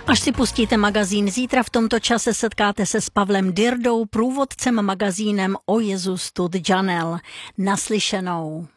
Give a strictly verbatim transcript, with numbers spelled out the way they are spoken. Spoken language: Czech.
Až si pustíte magazín zítra v tomto čase, setkáte se s Pavlem Dirdou, průvodcem magazínem O Jezus tut Janel. Naslyšenou.